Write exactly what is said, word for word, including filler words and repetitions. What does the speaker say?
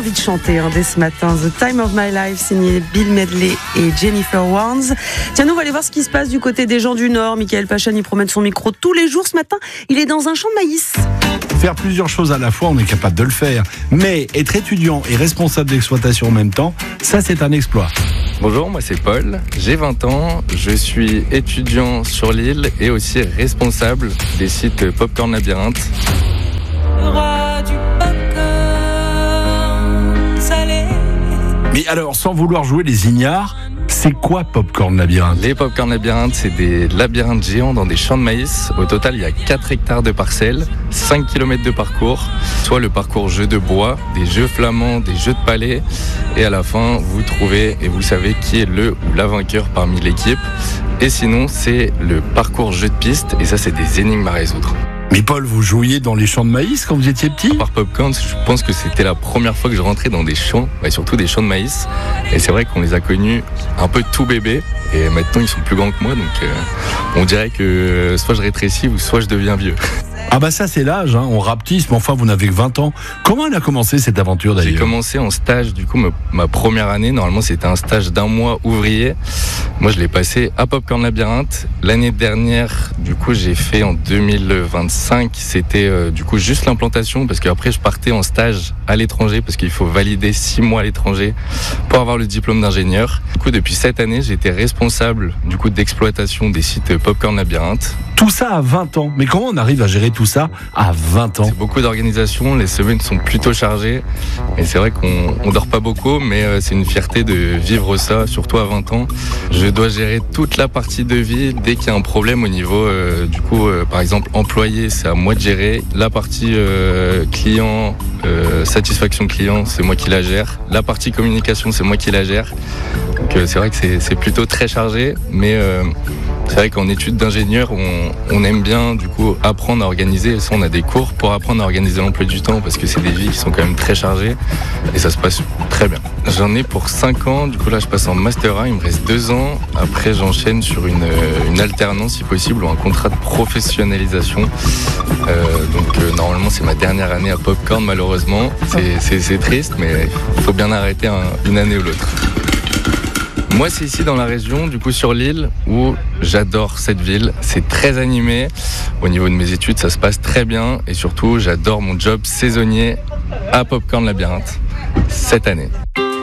envie de chanter hein, dès ce matin. The Time of My Life, signé Bill Medley et Jennifer Warnes. Tiens, nous on va aller voir ce qui se passe du côté des gens du Nord. Michael Pachan, il promène son micro tous les jours. Ce matin, il est dans un champ de maïs. Faire plusieurs choses à la fois, on est capable de le faire. Mais être étudiant et responsable d'exploitation en même temps, ça c'est un exploit. Bonjour, moi c'est Paul, j'ai vingt ans, je suis étudiant sur l'île et aussi responsable des sites Popcorn Labyrinthe. Mais alors, sans vouloir jouer les ignares, c'est quoi Popcorn Labyrinthe ? Les Popcorn Labyrinthe, c'est des labyrinthes géants dans des champs de maïs. Au total, il y a quatre hectares de parcelles, cinq kilomètres de parcours, soit le parcours jeux de bois, des jeux flamands, des jeux de palais. Et à la fin, vous trouvez et vous savez qui est le ou la vainqueur parmi l'équipe. Et sinon, c'est le parcours jeu de piste. Et ça, c'est des énigmes à résoudre. Mais Paul, vous jouiez dans les champs de maïs quand vous étiez petit ? À part Popcorn, je pense que c'était la première fois que je rentrais dans des champs, et surtout des champs de maïs. Et c'est vrai qu'on les a connus un peu tout bébés. Et maintenant, ils sont plus grands que moi. Donc, euh, on dirait que soit je rétrécis ou soit je deviens vieux. Ah bah ça c'est l'âge, hein. On rapetisse, mais enfin vous n'avez que vingt ans. Comment elle a commencé cette aventure d'ailleurs ? J'ai commencé en stage, du coup ma, ma première année, normalement c'était un stage d'un mois ouvrier. Moi je l'ai passé à Popcorn Labyrinthe. L'année dernière, du coup j'ai fait en deux mille vingt-cinq, c'était euh, du coup juste l'implantation parce qu'après je partais en stage à l'étranger parce qu'il faut valider six mois à l'étranger pour avoir le diplôme d'ingénieur. Du coup depuis cette année j'ai été responsable du coup d'exploitation des sites Popcorn Labyrinthe. Tout ça à vingt ans, mais comment on arrive à gérer tout ça à vingt ans ? C'est beaucoup d'organisation, les semaines sont plutôt chargées et c'est vrai qu'on on dort pas beaucoup, mais euh, c'est une fierté de vivre ça, surtout à vingt ans. Je dois gérer toute la partie de vie dès qu'il y a un problème au niveau euh, du coup euh, par exemple employé, c'est à moi de gérer. La partie euh, client, euh, satisfaction client, c'est moi qui la gère. La partie communication, c'est moi qui la gère. Donc euh, c'est vrai que c'est, c'est plutôt très chargé, mais euh, c'est vrai qu'en études d'ingénieur, on, on aime bien du coup apprendre à organiser. Et ça, on a des cours pour apprendre à organiser l'emploi du temps parce que c'est des vies qui sont quand même très chargées et ça se passe très bien. J'en ai pour cinq ans, du coup là je passe en master un, il me reste deux ans. Après j'enchaîne sur une, une alternance si possible ou un contrat de professionnalisation. Euh, donc euh, normalement c'est ma dernière année à Popcorn malheureusement. C'est, c'est, c'est triste mais il faut bien arrêter un, une année ou l'autre. Moi, c'est ici dans la région, du coup sur l'île, où j'adore cette ville. C'est très animé. Au niveau de mes études, ça se passe très bien. Et surtout, j'adore mon job saisonnier à Popcorn Labyrinthe cette année.